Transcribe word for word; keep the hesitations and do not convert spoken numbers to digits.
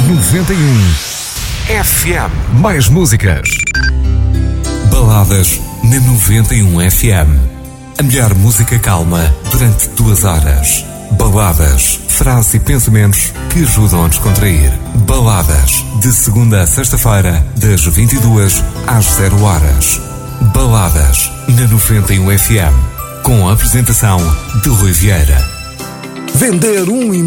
noventa e um F M. Mais músicas. Baladas na noventa e um F M. A melhor música calma durante duas horas. Baladas, frases e pensamentos que ajudam a descontrair. Baladas, de segunda a sexta-feira, das vinte e duas às zero horas. Baladas, na noventa e um F M. Com a apresentação de Rui Vieira. Vender um